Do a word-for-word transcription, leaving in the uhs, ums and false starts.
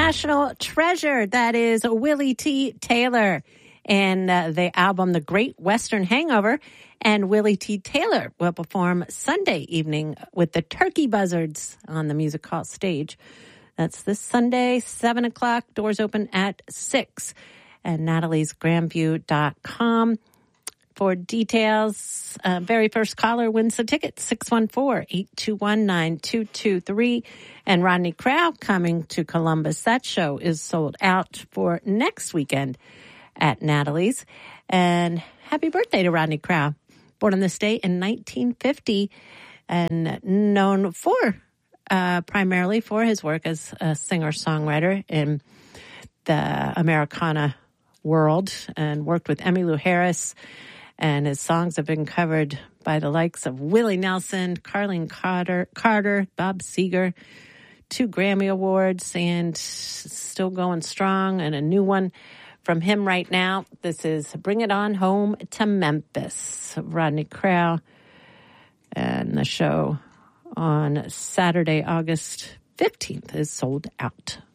National treasure. That is Willie T. Taylor and uh, the album The Great Western Hangover. And Willie T. Taylor will perform Sunday evening with the Turkey Buzzards on the Music Hall stage. That's this Sunday, seven o'clock. Doors open at six. And natalies grandview dot com. For details, uh, very first caller wins the ticket, six one four, eight two one, nine two two three. And Rodney Crowell coming to Columbus. That show is sold out for next weekend at Natalie's. And happy birthday to Rodney Crowell. Born on this day in nineteen fifty and known for, uh, primarily for his work as a singer-songwriter in the Americana world and worked with Emmylou Harris. And his songs have been covered by the likes of Willie Nelson, Carlene Carter, Carter, Bob Seger, two Grammy Awards, and still going strong. And a new one from him right now. This is Bring It On Home to Memphis. Rodney Crowell. And the show on Saturday, August fifteenth is sold out.